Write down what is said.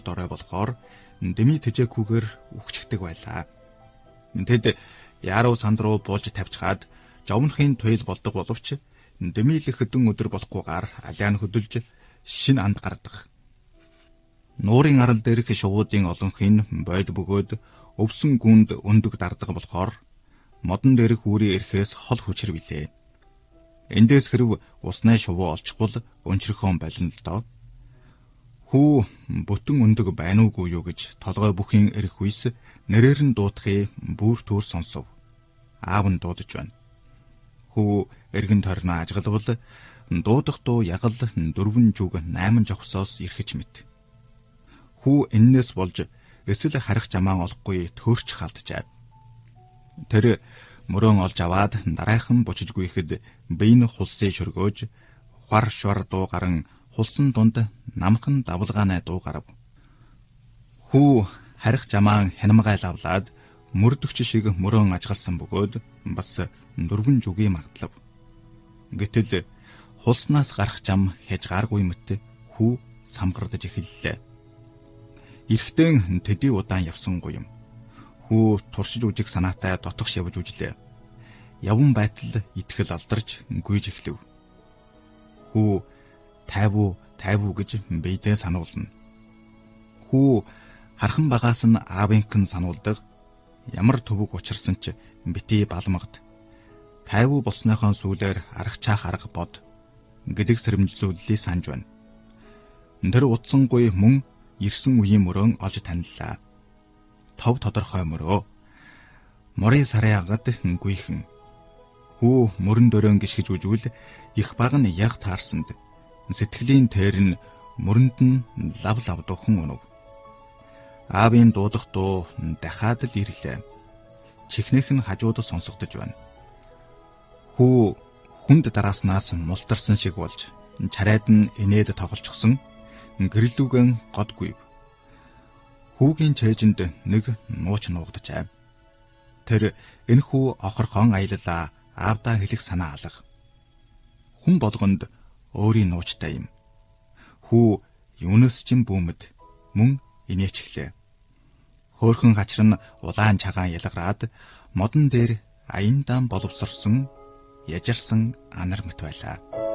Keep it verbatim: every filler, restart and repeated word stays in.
орой болохоор дэми тэжээгүйгээр үхчихдэг байлаа. Тэд яруу санд руу буулж тавьчихад жовнохын туйл болдог боловч дэмийлэх хэдэн өдөр болохгүйгээр алиан хөдөлж шин анд гардаг. Нуурын арал дээрх шувуудын олонхын бойд бөгөөд өвсөн гүнд өндөг дардаг болохоор модон дээрх үүрийн эрхээс хол хүчрэ билээ. Эндээс хэрв усны шувуу олчихвол өнчрөхөн болно л доо. Хүү бүтэн өндөг байна уугүй юу гэж толгой бүхийн эрх үйс нэрээр нь дуутахыг бүр түр сонсов. Аав нь дуудаж байна. Хүү эргэн тойрноо ажиглавал дуудах дуу ягал дөрвөн жүг найман жовсоос ирэхэж мэт. Хүү эннээс болж эсвэл харах жамаан олохгүй төөрч халджээ. Тэр мөрөн олж аваад дараахан бучижгүйхэд бийн хулсыг шөргөөж хвар швар дуу гаран хулсан дунд намхан давлгааны дуу гарав. Хүү харих жамаан хянамгайл авлаад мөрдөгч шиг мөрөн ажгалсан бөгөөд бас дөрвөн жүгийн магтлав. Гэтэл хулснаас гарах жам хязгааргүй мэт хүү самгардаж эхэллээ. Ирэхдээ төдий удаан явсангүй юм. Хүү туршиж үжих санаатай дотгош явж үжлээ. Яван байтал итгэл алдарч гүйж эхлэв. Хүү тайвуу тайвуу гэж биедээ сануулна. Хүү хархан багаас нь аавынхан сануулдаг. Ямар төвөг учирсан ч бити балмагд. Тайвуу болсныхон сүүлээр аргачаах арга бод гэдэг сэрэмжлүүллийг санаж байна. Тэр утсангүй мөн ирсэн үеийн мөрөн олж таниллаа. Тов тодорхой мөрөө. Морын сарын агад гүйхэн. Хүү мөрөн дөрөн гიშгэж үжвэл их баг нь яг таарсанд сэтгэлийн тээр нь мөрөнд нь лав лав духан унав. Аавын дуудах дуу дахиад л ирлээ. Чихнэх нь хажууд сонсогдож байна. Хүү хүнд дарааснаас мултарсан шиг болж чарайд нь инээд тоглолцсон гэрэлүүгэн годгүй. Хүүгийн чэйжинд нэг нууч нуугдажээ. Тэр энэ хүү охорхон аяллаа аавдаа хэлэх санаа алга. Хүн болгонд өөрийн нуучтай юм. Хүү юунаас ч юм бүүмэд мөн инээчихлээ. Хөөхөн хачир нь улаан чагаан ялгараад модон дээр аян даан боловсрсон яжирсан анар мэт байлаа.